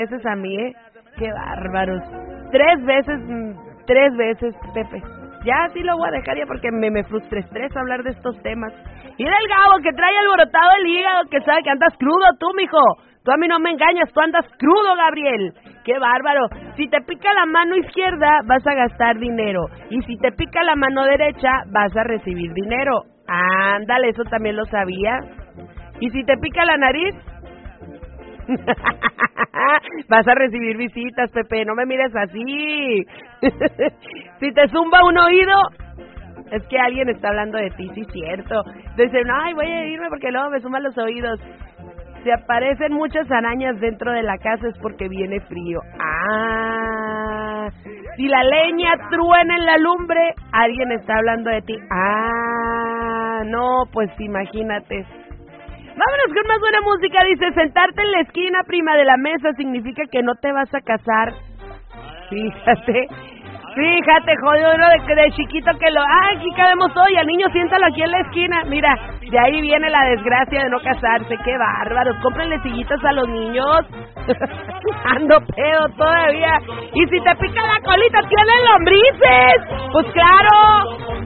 veces a mí, ¿eh? Qué bárbaros. 3 veces, Pepe. Ya sí lo voy a dejar ya porque me frustra estrés hablar de estos temas. Mira el Gabo que trae alborotado el hígado, que sabe que andas crudo tú, mijo. Tú a mí no me engañas, tú andas crudo, Gabriel. ¡Qué bárbaro! Si te pica la mano izquierda, vas a gastar dinero. Y si te pica la mano derecha, vas a recibir dinero. Ándale, eso también lo sabía. Y si te pica la nariz, vas a recibir visitas, Pepe. No me mires así. Si te zumba un oído, es que alguien está hablando de ti, sí, cierto. Dicen, ay, voy a irme porque luego me zumban los oídos. Si aparecen muchas arañas dentro de la casa es porque viene frío. Ah, si la leña truena en la lumbre, alguien está hablando de ti. Ah, no, pues imagínate. Vámonos con más buena música. Dice, sentarte en la esquina, prima, de la mesa significa que no te vas a casar. Fíjate, jodido, uno de chiquito que lo... ¡Ah, aquí cabemos hoy! Al niño siéntalo aquí en la esquina. Mira, de ahí viene la desgracia de no casarse. ¡Qué bárbaros! Cómprenle sillitas a los niños. Ando pedo todavía. Y si te pica la colita, ¿tienes lombrices? Pues claro.